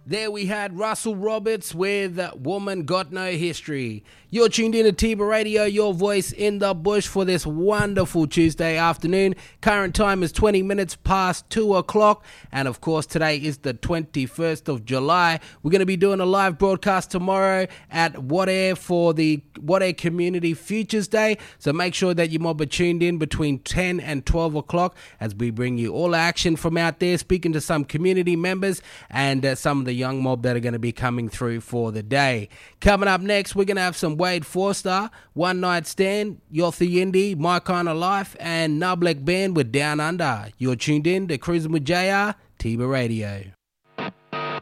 There we had Russell Roberts with Woman Got No History. You're tuned in to Tiba Radio, your voice in the bush for this wonderful Tuesday afternoon. Current time is 20 minutes past 2 o'clock. And of course, today is the 21st of July. We're going to be doing a live broadcast tomorrow at Wadair for the Wadair Community Futures Day. So make sure that you mob are tuned in between 10 and 12 o'clock as we bring you all action from out there, speaking to some community members and some of the young mob that are going to be coming through for the day. Coming up next, we're going to have some Wade Forster, One Night Stand, Yothi Indy, My Kind of Life, and Nublek Band with Down Under. You're tuned in to Cruising with JR, Tiba Radio.